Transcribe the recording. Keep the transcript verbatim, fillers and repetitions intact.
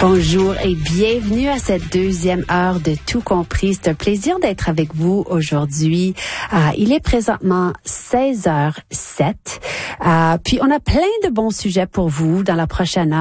Bonjour et bienvenue à cette deuxième heure de Tout compris. C'est un plaisir d'être avec vous aujourd'hui. Euh, il est présentement seize heures zéro sept. Euh, puis on a plein de bons sujets pour vous dans la prochaine heure.